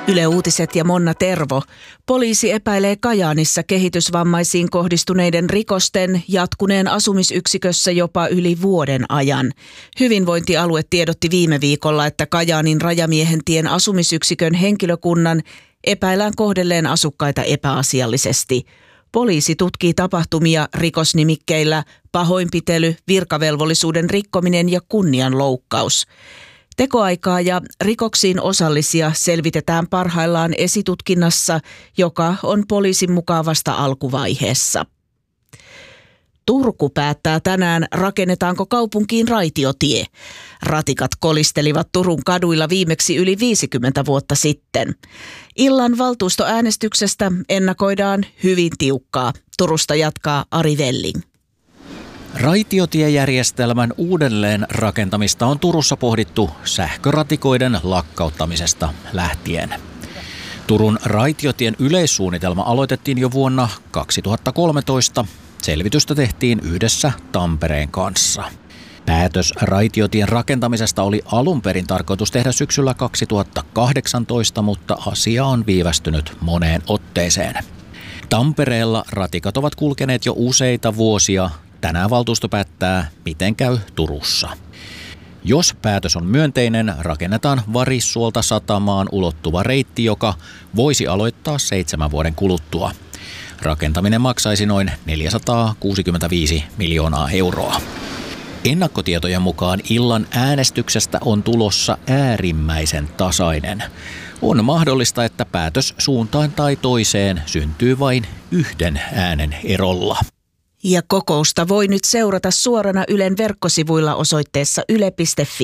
Yle Uutiset ja Monna Tervo. Poliisi epäilee Kajaanissa kehitysvammaisiin kohdistuneiden rikosten jatkuneen asumisyksikössä jopa yli vuoden ajan. Hyvinvointialue tiedotti viime viikolla, että Kajaanin Rajamiehentien asumisyksikön henkilökunnan epäillään kohdelleen asukkaita epäasiallisesti. Poliisi tutkii tapahtumia rikosnimikkeillä pahoinpitely, virkavelvollisuuden rikkominen ja kunnianloukkaus. Tekoaikaa ja rikoksiin osallisia selvitetään parhaillaan esitutkinnassa, joka on poliisin mukaan vasta alkuvaiheessa. Turku päättää tänään, rakennetaanko kaupunkiin raitiotie. Ratikat kolistelivat Turun kaduilla viimeksi yli 50 vuotta sitten. Illan valtuustoäänestyksestä ennakoidaan hyvin tiukkaa. Turusta jatkaa Ari Velling. Raitiotiejärjestelmän uudelleen rakentamista on Turussa pohdittu sähköratikoiden lakkauttamisesta lähtien. Turun raitiotien yleissuunnitelma aloitettiin jo vuonna 2013. Selvitystä tehtiin yhdessä Tampereen kanssa. Päätös raitiotien rakentamisesta oli alun perin tarkoitus tehdä syksyllä 2018, mutta asia on viivästynyt moneen otteeseen. Tampereella ratikat ovat kulkeneet jo useita vuosia. Tänään valtuusto päättää, miten käy Turussa. Jos päätös on myönteinen, rakennetaan Varissuolta satamaan ulottuva reitti, joka voisi aloittaa 7 vuoden kuluttua. Rakentaminen maksaisi noin 465 miljoonaa euroa. Ennakkotietojen mukaan illan äänestyksestä on tulossa äärimmäisen tasainen. On mahdollista, että päätös suuntaan tai toiseen syntyy vain 1 äänen erolla. Ja kokousta voi nyt seurata suorana Ylen verkkosivuilla osoitteessa yle.fi.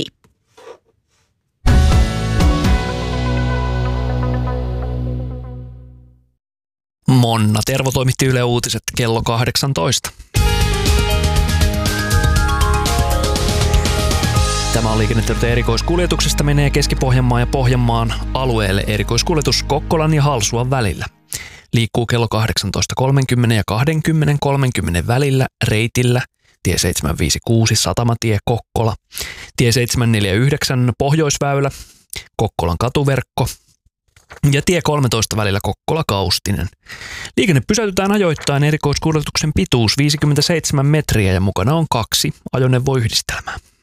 Monna Tervo toimitti Yle Uutiset kello 18. Tämä on Liikennetieto erikoiskuljetuksesta menee Keski-Pohjanmaan ja Pohjanmaan alueelle erikoiskuljetus Kokkolan ja Halsuan välillä. Liikkuu kello 18.30 ja 20.30 välillä reitillä tie 756 Satamatie Kokkola, tie 749 Pohjoisväylä, Kokkolan katuverkko ja tie 13 välillä Kokkola Kaustinen. Liikenne pysäytetään ajoittain, erikoiskuljetuksen pituus 57 metriä ja mukana on 2 ajoneuvoyhdistelmää.